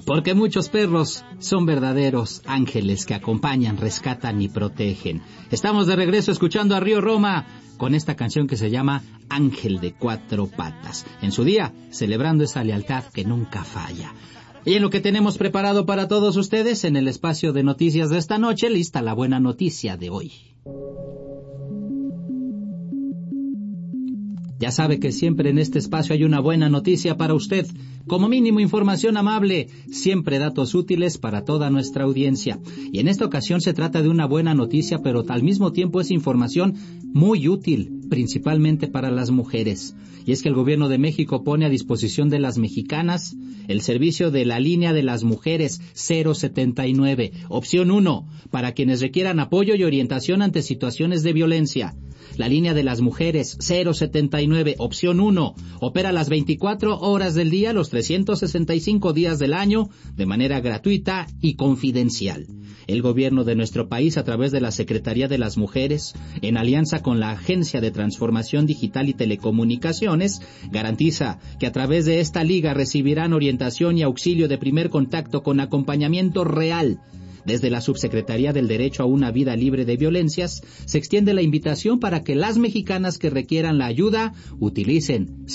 Porque muchos perros son verdaderos ángeles que acompañan, rescatan y protegen. Estamos de regreso escuchando a Río Roma con esta canción que se llama Ángel de Cuatro Patas. En su día, celebrando esa lealtad que nunca falla. Y en lo que tenemos preparado para todos ustedes, en el espacio de noticias de esta noche, lista la buena noticia de hoy. Ya sabe que siempre en este espacio hay una buena noticia para usted. Como mínimo información amable, siempre datos útiles para toda nuestra audiencia. Y en esta ocasión se trata de una buena noticia, pero al mismo tiempo es información muy útil, principalmente para las mujeres. Y es que el gobierno de México pone a disposición de las mexicanas el servicio de la línea de las mujeres 079, opción 1, para quienes requieran apoyo y orientación ante situaciones de violencia. La línea de las mujeres 079, opción 1, opera las 24 horas del día, los 365 días del año, de manera gratuita y confidencial. El gobierno de nuestro país, a través de la Secretaría de las Mujeres, en alianza con la Agencia de Transformación Digital y Telecomunicaciones, garantiza que a través de esta liga recibirán orientación y auxilio de primer contacto con acompañamiento real. Desde la Subsecretaría del Derecho a una Vida Libre de Violencias, se extiende la invitación para que las mexicanas que requieran la ayuda utilicen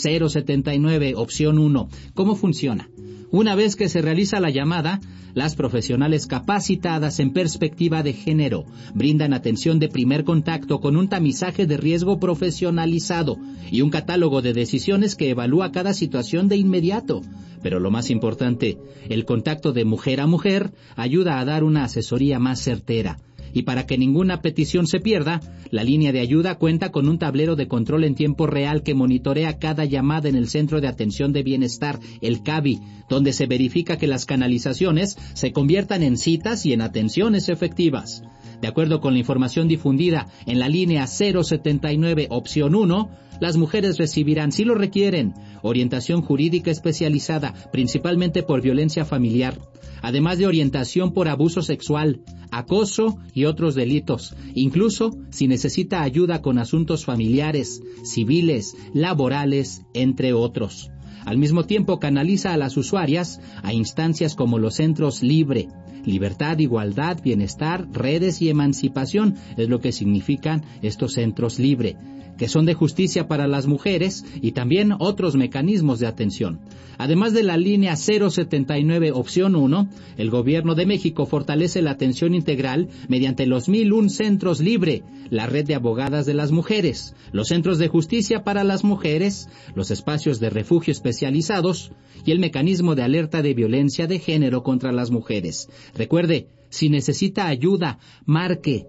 079, opción 1. ¿Cómo funciona? Una vez que se realiza la llamada, las profesionales capacitadas en perspectiva de género brindan atención de primer contacto con un tamizaje de riesgo profesionalizado y un catálogo de decisiones que evalúa cada situación de inmediato. Pero lo más importante, el contacto de mujer a mujer ayuda a dar una asesoría más certera. Y para que ninguna petición se pierda, la línea de ayuda cuenta con un tablero de control en tiempo real que monitorea cada llamada en el Centro de Atención de Bienestar, el CABI, donde se verifica que las canalizaciones se conviertan en citas y en atenciones efectivas. De acuerdo con la información difundida en la línea 079, opción 1, las mujeres recibirán, si lo requieren, orientación jurídica especializada, principalmente por violencia familiar, además de orientación por abuso sexual, acoso y otros delitos, incluso si necesita ayuda con asuntos familiares, civiles, laborales, entre otros. Al mismo tiempo canaliza a las usuarias a instancias como los centros Libre, Libertad, Igualdad, Bienestar, Redes y Emancipación, es lo que significan estos centros Libre, que son de justicia para las mujeres y también otros mecanismos de atención. Además de la línea 079, opción 1, el gobierno de México fortalece la atención integral mediante los 1001 centros Libre, la red de abogadas de las mujeres, los centros de justicia para las mujeres, los espacios de refugio especializados y el mecanismo de alerta de violencia de género contra las mujeres. Recuerde, si necesita ayuda, marque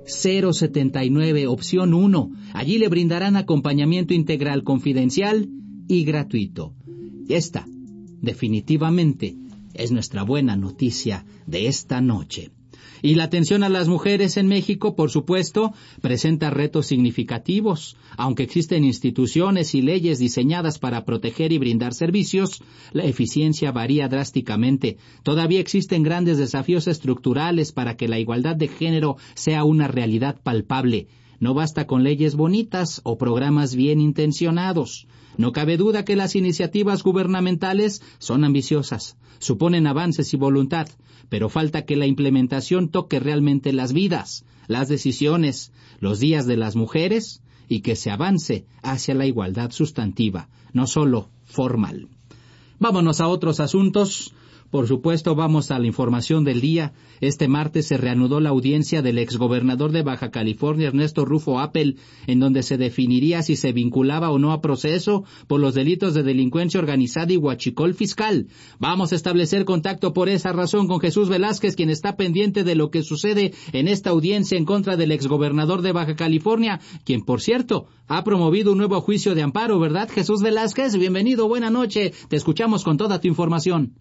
079, opción 1. Allí le brindarán acompañamiento integral confidencial y gratuito. Esta, definitivamente, es nuestra buena noticia de esta noche. Y la atención a las mujeres en México, por supuesto, presenta retos significativos. Aunque existen instituciones y leyes diseñadas para proteger y brindar servicios, la eficiencia varía drásticamente. Todavía existen grandes desafíos estructurales para que la igualdad de género sea una realidad palpable. No basta con leyes bonitas o programas bien intencionados. No cabe duda que las iniciativas gubernamentales son ambiciosas, suponen avances y voluntad, pero falta que la implementación toque realmente las vidas, las decisiones, los días de las mujeres y que se avance hacia la igualdad sustantiva, no solo formal. Vámonos a otros asuntos. Por supuesto, vamos a la información del día. Este martes se reanudó la audiencia del exgobernador de Baja California, Ernesto Rufo Appel, en donde se definiría si se vinculaba o no a proceso por los delitos de delincuencia organizada y huachicol fiscal. Vamos a establecer contacto por esa razón con Jesús Velázquez, quien está pendiente de lo que sucede en esta audiencia en contra del exgobernador de Baja California, quien, por cierto, ha promovido un nuevo juicio de amparo, ¿verdad, Jesús Velázquez? Bienvenido, buena noche. Te escuchamos con toda tu información.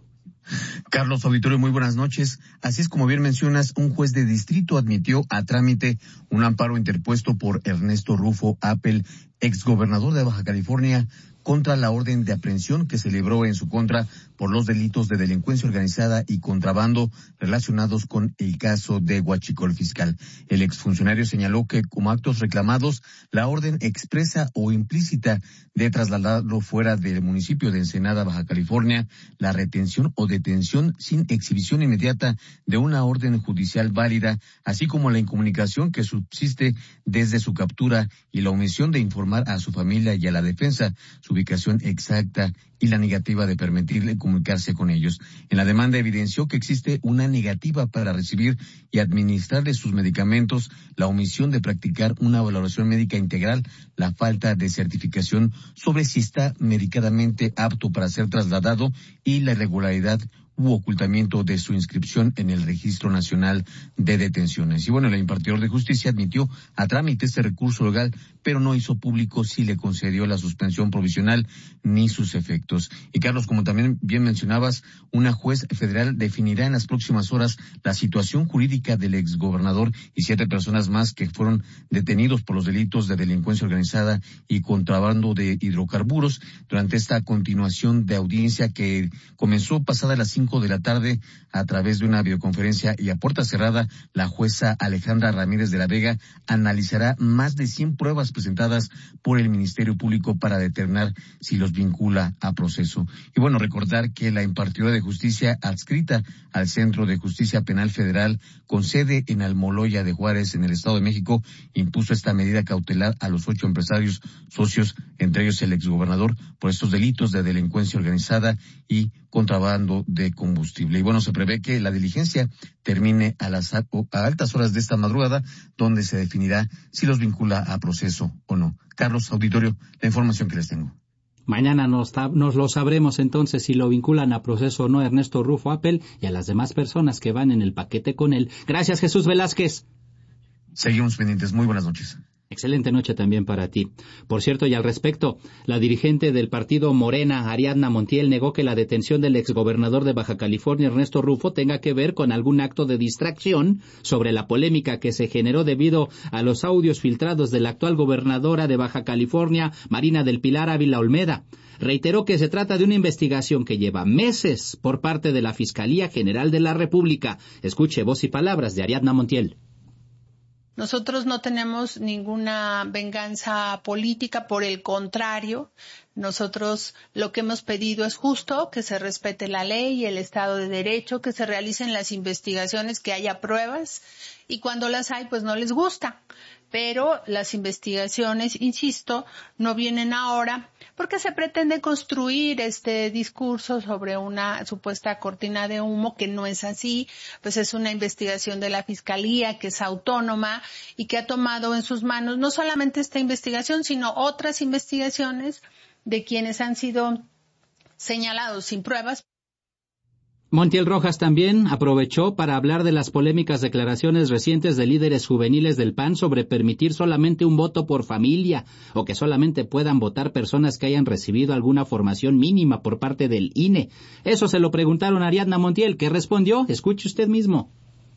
Carlos Auditorio, muy buenas noches. Así es como bien mencionas, un juez de distrito admitió a trámite un amparo interpuesto por Ernesto Rufo Appel, exgobernador de Baja California, contra la orden de aprehensión que se libró en su contra por los delitos de delincuencia organizada y contrabando relacionados con el caso de Huachicol Fiscal. El exfuncionario señaló que como actos reclamados, la orden expresa o implícita de trasladarlo fuera del municipio de Ensenada, Baja California, la retención o detención sin exhibición inmediata de una orden judicial válida, así como la incomunicación que subsiste desde su captura y la omisión de informar a su familia y a la defensa su ubicación exacta y la negativa de permitirle comunicarse con ellos. En la demanda evidenció que existe una negativa para recibir y administrarle sus medicamentos, la omisión de practicar una valoración médica integral, la falta de certificación sobre si está medicadamente apto para ser trasladado y la irregularidad u ocultamiento de su inscripción en el Registro Nacional de Detenciones. Y bueno, el impartidor de justicia admitió a trámite este recurso legal, pero no hizo público si le concedió la suspensión provisional ni sus efectos. Y Carlos, como también bien mencionabas, una juez federal definirá en las próximas horas la situación jurídica del exgobernador y 7 personas más que fueron detenidos por los delitos de delincuencia organizada y contrabando de hidrocarburos durante esta continuación de audiencia que comenzó pasada las 5 de la tarde a través de una videoconferencia y a puerta cerrada. La jueza Alejandra Ramírez de la Vega analizará más de 100 pruebas presentadas por el Ministerio Público para determinar si los vincula a proceso. Y bueno, recordar que la impartidora de justicia adscrita al Centro de Justicia Penal Federal con sede en Almoloya de Juárez, en el Estado de México, impuso esta medida cautelar a los 8 empresarios socios, entre ellos el exgobernador, por estos delitos de delincuencia organizada y contrabando de combustible. Y bueno, se prevé que la diligencia termine a altas horas de esta madrugada, donde se definirá si los vincula a proceso o no. Carlos, auditorio, la información que les tengo. Mañana nos lo sabremos entonces si lo vinculan a proceso o no a Ernesto Rufo Appel y a las demás personas que van en el paquete con él. Gracias, Jesús Velázquez. Seguimos pendientes. Muy buenas noches. Excelente noche también para ti. Por cierto, y al respecto, la dirigente del partido Morena, Ariadna Montiel, negó que la detención del exgobernador de Baja California, Ernesto Rufo, tenga que ver con algún acto de distracción sobre la polémica que se generó debido a los audios filtrados de la actual gobernadora de Baja California, Marina del Pilar Ávila Olmeda. Reiteró que se trata de una investigación que lleva meses por parte de la Fiscalía General de la República. Escuche voz y palabras de Ariadna Montiel. Nosotros no tenemos ninguna venganza política, por el contrario, nosotros lo que hemos pedido es justo, que se respete la ley y el Estado de Derecho, que se realicen las investigaciones, que haya pruebas, y cuando las hay, pues no les gusta. Pero las investigaciones, insisto, no vienen ahora porque se pretende construir este discurso sobre una supuesta cortina de humo que no es así, pues es una investigación de la Fiscalía que es autónoma y que ha tomado en sus manos no solamente esta investigación, sino otras investigaciones de quienes han sido señalados sin pruebas. Montiel Rojas también aprovechó para hablar de las polémicas declaraciones recientes de líderes juveniles del PAN sobre permitir solamente un voto por familia o que solamente puedan votar personas que hayan recibido alguna formación mínima por parte del INE. Eso se lo preguntaron a Ariadna Montiel, que respondió, escuche usted mismo.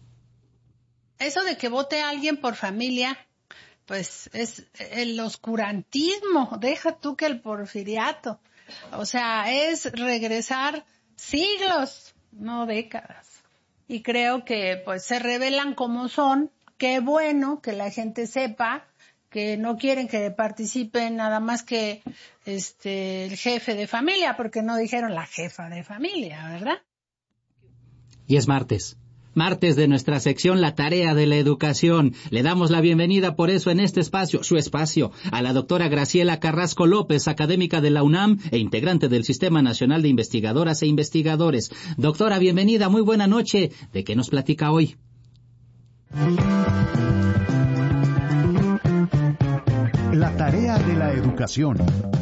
Eso de que vote alguien por familia, pues es el oscurantismo, deja tú que el porfiriato. O sea, es regresar siglos, no décadas. Y creo que pues se revelan como son. Qué bueno que la gente sepa que no quieren que participen nada más que el jefe de familia, porque no dijeron la jefa de familia, ¿verdad? Y es martes de nuestra sección La Tarea de la Educación. Le damos la bienvenida por eso en este espacio, su espacio, a la doctora Graciela Carrasco López, académica de la UNAM e integrante del Sistema Nacional de Investigadoras e Investigadores. Doctora, bienvenida, muy buena noche. ¿De qué nos platica hoy? La Tarea de la Educación.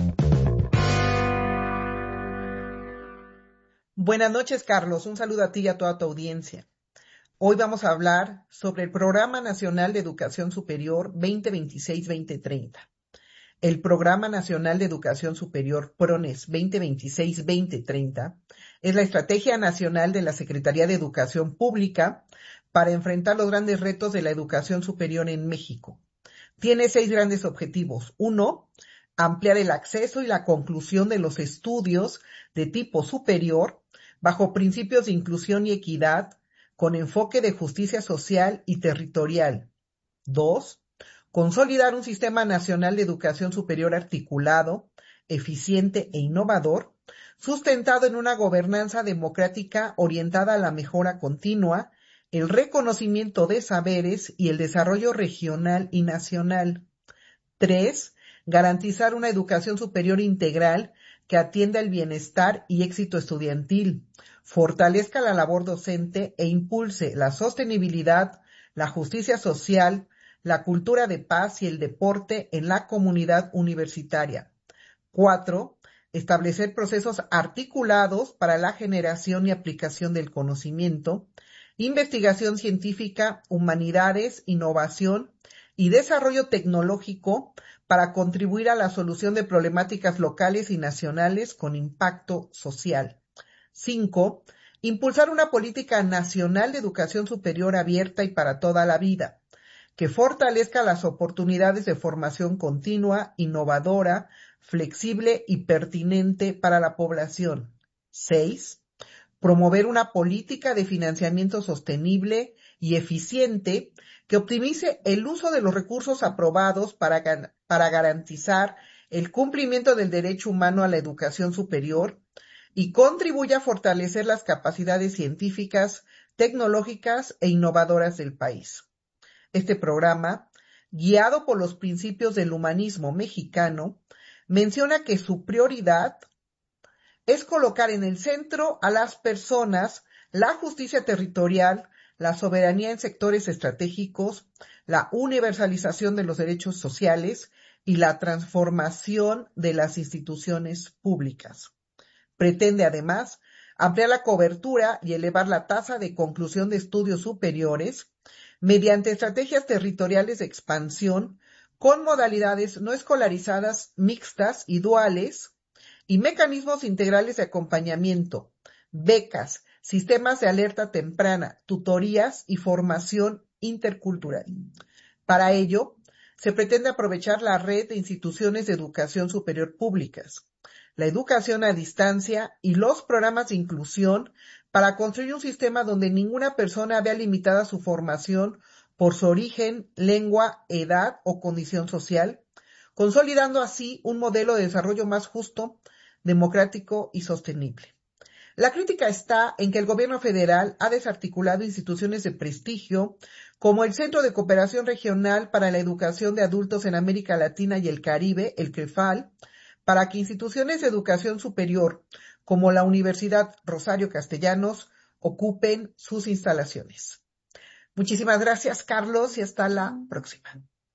Buenas noches, Carlos. Un saludo a ti y a toda tu audiencia. Hoy vamos a hablar sobre el Programa Nacional de Educación Superior 2026-2030. El Programa Nacional de Educación Superior PRONES 2026-2030 es la estrategia nacional de la Secretaría de Educación Pública para enfrentar los grandes retos de la educación superior en México. Tiene 6 grandes objetivos. 1, ampliar el acceso y la conclusión de los estudios de tipo superior bajo principios de inclusión y equidad, con enfoque de justicia social y territorial. 2. Consolidar un sistema nacional de educación superior articulado, eficiente e innovador, sustentado en una gobernanza democrática orientada a la mejora continua, el reconocimiento de saberes y el desarrollo regional y nacional. 3. Garantizar una educación superior integral que atienda el bienestar y éxito estudiantil, fortalezca la labor docente e impulse la sostenibilidad, la justicia social, la cultura de paz y el deporte en la comunidad universitaria. 4. Establecer procesos articulados para la generación y aplicación del conocimiento, investigación científica, humanidades, innovación y desarrollo tecnológico para contribuir a la solución de problemáticas locales y nacionales con impacto social. 5. Impulsar una política nacional de educación superior abierta y para toda la vida, que fortalezca las oportunidades de formación continua, innovadora, flexible y pertinente para la población. 6. Promover una política de financiamiento sostenible y eficiente que optimice el uso de los recursos aprobados para garantizar el cumplimiento del derecho humano a la educación superior y contribuya a fortalecer las capacidades científicas, tecnológicas e innovadoras del país. Este programa, guiado por los principios del humanismo mexicano, menciona que su prioridad es colocar en el centro a las personas, la justicia territorial, la soberanía en sectores estratégicos, la universalización de los derechos sociales y la transformación de las instituciones públicas. Pretende además ampliar la cobertura y elevar la tasa de conclusión de estudios superiores mediante estrategias territoriales de expansión con modalidades no escolarizadas, mixtas y duales, y mecanismos integrales de acompañamiento, becas, sistemas de alerta temprana, tutorías y formación intercultural. Para ello, se pretende aprovechar la red de instituciones de educación superior públicas, la educación a distancia y los programas de inclusión para construir un sistema donde ninguna persona vea limitada su formación por su origen, lengua, edad o condición social, consolidando así un modelo de desarrollo más justo, democrático y sostenible. La crítica está en que el gobierno federal ha desarticulado instituciones de prestigio como el Centro de Cooperación Regional para la Educación de Adultos en América Latina y el Caribe, el CREFAL, para que instituciones de educación superior como la Universidad Rosario Castellanos ocupen sus instalaciones. Muchísimas gracias, Carlos, y hasta la próxima.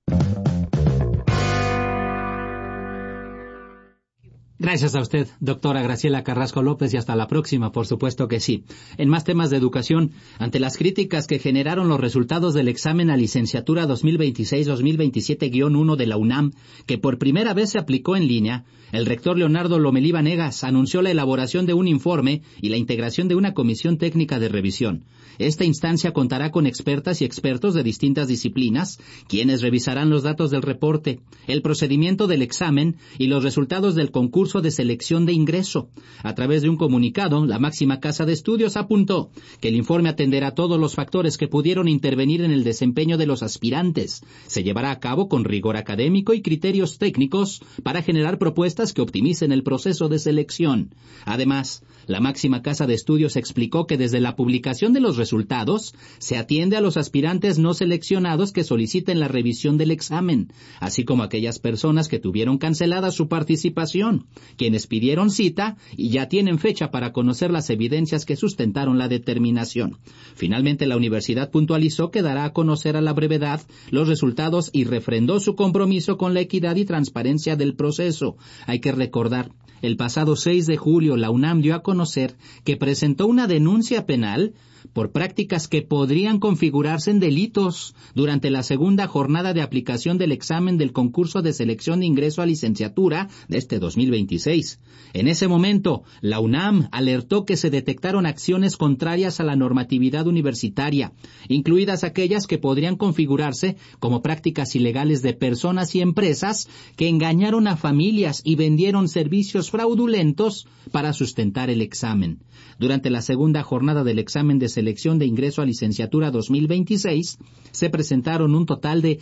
Gracias a usted, doctora Graciela Carrasco López, y hasta la próxima, por supuesto que sí. En más temas de educación, ante las críticas que generaron los resultados del examen a licenciatura 2026-2027-1 de la UNAM, que por primera vez se aplicó en línea, el rector Leonardo Lomelí Vanegas anunció la elaboración de un informe y la integración de una comisión técnica de revisión. Esta instancia contará con expertas y expertos de distintas disciplinas, quienes revisarán los datos del reporte, el procedimiento del examen y los resultados del concurso de selección de ingreso. A través de un comunicado, la máxima casa de estudios apuntó que el informe atenderá todos los factores que pudieron intervenir en el desempeño de los aspirantes. Se llevará a cabo con rigor académico y criterios técnicos para generar propuestas que optimicen el proceso de selección. Además, la máxima casa de estudios explicó que desde la publicación de los resultados se atiende a los aspirantes no seleccionados que soliciten la revisión del examen, así como a aquellas personas que tuvieron cancelada su participación, quienes pidieron cita y ya tienen fecha para conocer las evidencias que sustentaron la determinación. Finalmente, la universidad puntualizó que dará a conocer a la brevedad los resultados y refrendó su compromiso con la equidad y transparencia del proceso. Hay que recordar, el pasado 6 de julio la UNAM dio a conocer que presentó una denuncia penal por prácticas que podrían configurarse en delitos durante la segunda jornada de aplicación del examen del concurso de selección de ingreso a licenciatura de este 2026. En ese momento, la UNAM alertó que se detectaron acciones contrarias a la normatividad universitaria, incluidas aquellas que podrían configurarse como prácticas ilegales de personas y empresas que engañaron a familias y vendieron servicios fraudulentos para sustentar el examen. Durante la segunda jornada del examen de selección de ingreso a licenciatura 2026, se presentaron un total de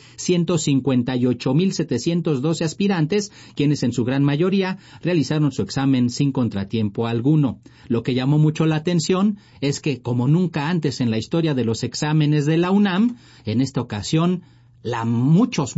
158,712 aspirantes, quienes en su gran mayoría realizaron su examen sin contratiempo alguno. Lo que llamó mucho la atención es que, como nunca antes en la historia de los exámenes de la UNAM, en esta ocasión, muchos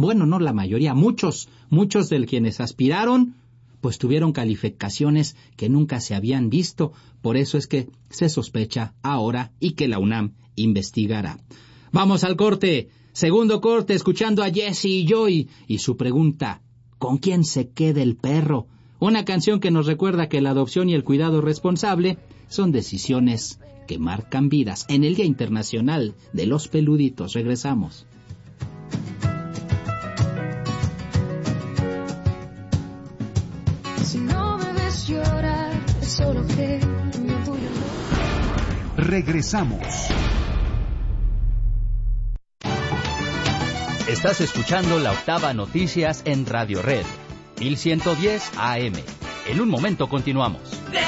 de quienes aspiraron, pues tuvieron calificaciones que nunca se habían visto. Por eso es que se sospecha ahora y que la UNAM investigará. Vamos al corte. Segundo corte, escuchando a Jesse Joy y su pregunta, ¿con quién se queda el perro? Una canción que nos recuerda que la adopción y el cuidado responsable son decisiones que marcan vidas. En el Día Internacional de los Peluditos. Regresamos. Si no me ves llorar, es solo que mi orgullo no. Regresamos. Estás escuchando La Octava Noticias en Radio Red, 1110 AM. En un momento continuamos.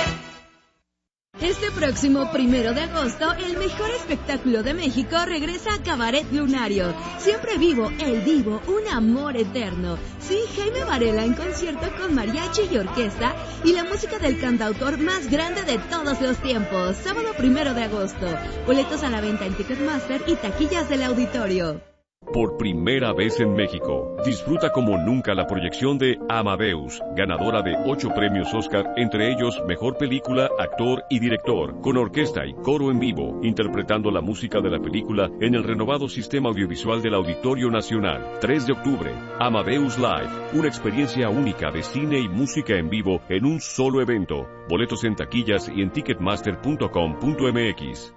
Este próximo 1 de agosto, el mejor espectáculo de México regresa a Cabaret Lunario. Siempre vivo, el divo, un amor eterno. Sí, Jaime Varela en concierto con mariachi y orquesta y la música del cantautor más grande de todos los tiempos. Sábado 1 de agosto. Boletos a la venta en Ticketmaster y taquillas del auditorio. Por primera vez en México, disfruta como nunca la proyección de Amadeus, ganadora de 8 premios Oscar, entre ellos Mejor Película, Actor y Director, con orquesta y coro en vivo, interpretando la música de la película en el renovado sistema audiovisual del Auditorio Nacional. 3 de octubre, Amadeus Live, una experiencia única de cine y música en vivo en un solo evento. Boletos en taquillas y en ticketmaster.com.mx.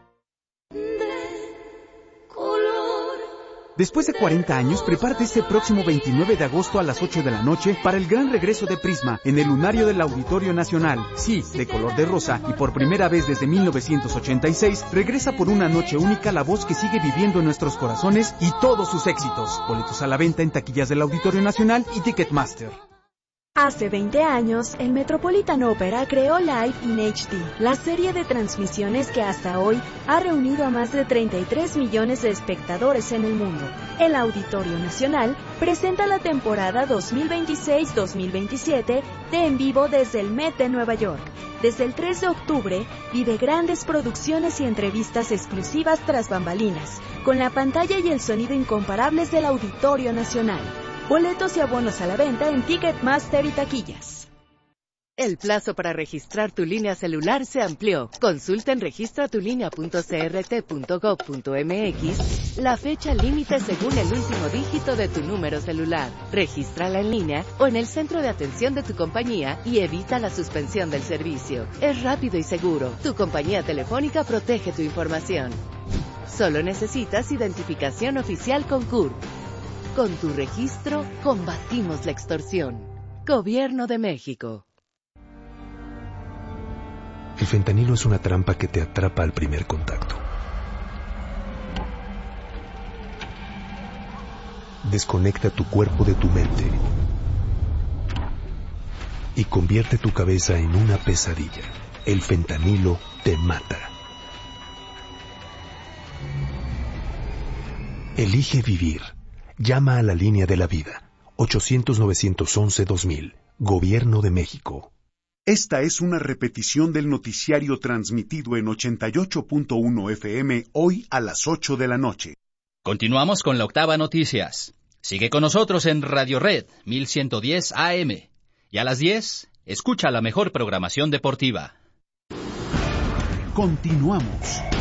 Después de 40 años, prepárate este próximo 29 de agosto a las 8 de la noche para el gran regreso de Prisma en el Lunario del Auditorio Nacional. Sí, de color de rosa, y por primera vez desde 1986, regresa por una noche única la voz que sigue viviendo en nuestros corazones y todos sus éxitos. Boletos a la venta en taquillas del Auditorio Nacional y Ticketmaster. Hace 20 años, el Metropolitan Opera creó Live in HD, la serie de transmisiones que hasta hoy ha reunido a más de 33 millones de espectadores en el mundo. El Auditorio Nacional presenta la temporada 2026-2027 de En Vivo desde el Met de Nueva York. Desde el 3 de octubre, vive grandes producciones y entrevistas exclusivas tras bambalinas, con la pantalla y el sonido incomparables del Auditorio Nacional. Boletos y abonos a la venta en Ticketmaster y taquillas. El plazo para registrar tu línea celular se amplió. Consulta en registratulinea.crt.gov.mx la fecha límite según el último dígito de tu número celular. Regístrala en línea o en el centro de atención de tu compañía y evita la suspensión del servicio. Es rápido y seguro. Tu compañía telefónica protege tu información. Solo necesitas identificación oficial con CURP. Con tu registro, combatimos la extorsión. Gobierno de México. El fentanilo es una trampa que te atrapa al primer contacto. Desconecta tu cuerpo de tu mente y convierte tu cabeza en una pesadilla. El fentanilo te mata. Elige vivir. Llama a la línea de la vida, 800-911-2000, Gobierno de México. Esta es una repetición del noticiario transmitido en 88.1 FM hoy a las 8 de la noche. Continuamos con La Octava Noticias. Sigue con nosotros en Radio Red, 1110 AM. Y a las 10, escucha la mejor programación deportiva. Continuamos.